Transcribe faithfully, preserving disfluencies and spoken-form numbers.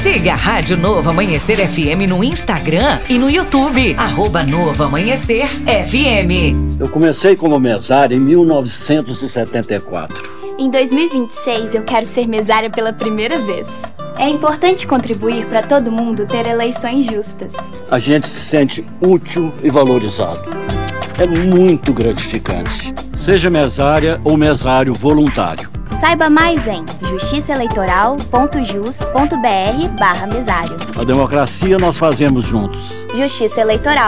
Siga a Rádio Novo Amanhecer F M no Instagram e no YouTube, arroba Novo Amanhecer F M. Eu comecei como mesária em mil novecentos e setenta e quatro. Em dois mil e vinte e seis, eu quero ser mesária pela primeira vez. É importante contribuir para todo mundo ter eleições justas. A gente se sente útil e valorizado. É muito gratificante. Seja mesária ou mesário voluntário. Saiba mais em justiçaeleitoral.jus.br barra mesário. A democracia nós fazemos juntos. Justiça Eleitoral.